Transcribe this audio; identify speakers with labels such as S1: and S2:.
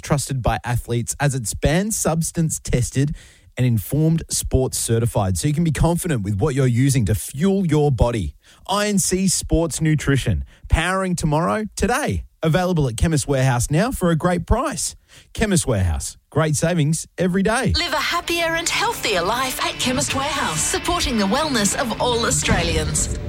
S1: trusted by athletes as it's banned substance tested and informed sports certified, so you can be confident with what you're using to fuel your body. INC Sports Nutrition, powering tomorrow, today. Available at Chemist Warehouse now for a great price. Chemist Warehouse, great savings every day.
S2: Live a happier and healthier life at Chemist Warehouse, supporting the wellness of all Australians.